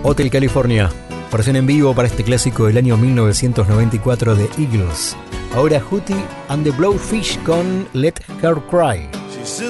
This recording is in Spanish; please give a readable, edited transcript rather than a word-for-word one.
Hotel California, versión en vivo para este clásico del año 1994 de Eagles. Ahora Hootie and the Blowfish con Let Her Cry.